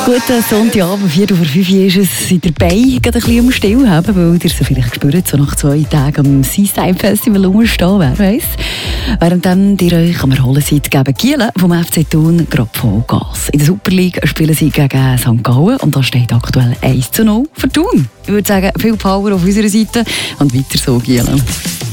Guten Sonntagabend, 4:05 ist es. Seid ihr dabei, gerade ein bisschen am Stillhaben, weil ihr es vielleicht gespürt, so nach 2 Tagen am Seaside Festival rumstehen, wer weiss. Währenddem ihr euch am Erholen seid, geben Gielen vom FC Thun gerade Vollgas. In der Super League spielen sie gegen St. Gallen und da steht aktuell 1:0 für Thun. Ich würde sagen, viel Power auf unserer Seite und weiter so, Gielen.